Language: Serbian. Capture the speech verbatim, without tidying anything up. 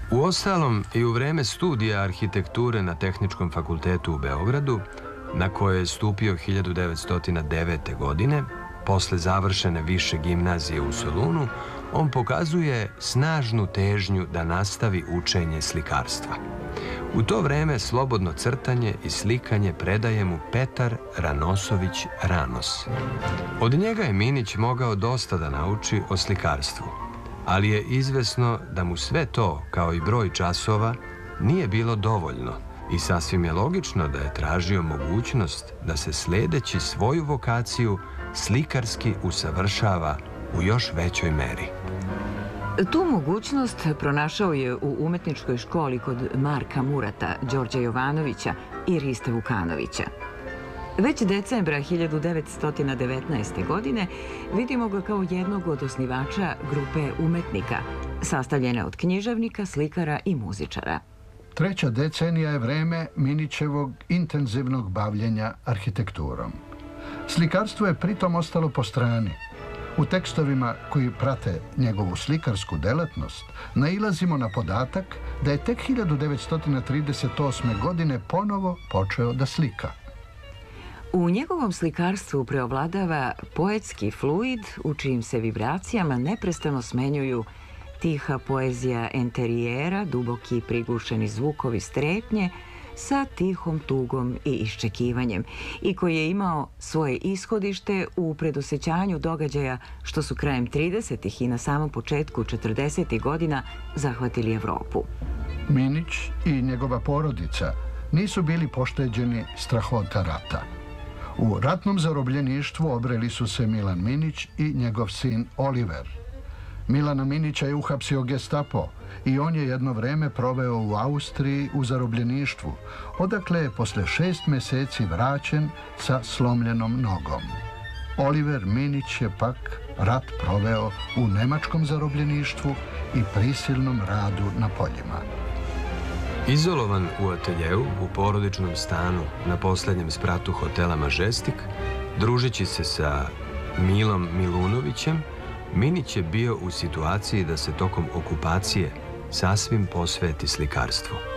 Uostalom, i u vreme studija arhitekture na Tehničkom fakultetu u Beogradu, na koje je stupio hiljadu devetsto devete. godine, posle završene više gimnazije u Solunu, on pokazuje snažnu težnju da nastavi učenje slikarstva. U to vreme slobodno crtanje i slikanje predaje mu Petar Ranosović Ranos. Od njega je Minić mogao dosta da nauči o slikarstvu, ali je izvesno da mu sve to, kao i broj časova, nije bilo dovoljno i sasvim je logično da je tražio mogućnost da se sledeći svoju vokaciju slikarski usavršava u još većoj meri. Tu mogućnost pronašao je u umetničkoj školi kod Marka Murata, Đorđa Jovanovića i Riste Vukanovića. Već decembra hiljadu devetsto devetnaeste. godine vidimo ga kao jednog od osnivača grupe umetnika, sastavljene od književnika, slikara i muzičara. Treća decenija je vreme Minićevog intenzivnog bavljenja arhitekturom. Slikarstvo je pritom ostalo po strani. U tekstovima koji prate njegovu slikarsku delatnost nailazimo na podatak da je tek hiljadu devetsto trideset osme. godine ponovo počeo da slika. U njegovom slikarstvu preovladava poetski fluid u čijim se vibracijama neprestano smenjuju tiha poezija enterijera, duboki prigušeni zvukovi strepnje sa tihom tugom i iščekivanjem i koji je imao svoje ishodište u predosećanju događaja što su krajem tridesetih i na samom početku četrdesetih godina zahvatili Evropu. Minić i njegova porodica nisu bili pošteđeni strahota rata. U ratnom zarobljeništvu obreli su se Milan Minić i njegov sin Oliver. Milana Minića je uhapsio Gestapo i on je jedno vreme proveo u Austriji u zarobljeništvu, odakle je posle šest meseci vraćen sa slomljenom nogom. Oliver Minić je pak rat proveo u nemačkom zarobljeništvu i prisilnom radu na poljima. Izolovan u ateljeu u porodičnom stanu na poslednjem spratu hotela Majestic, družeći se sa Milom Milunovićem, Minić je bio u situaciji da se tokom okupacije sasvim posveti slikarstvu.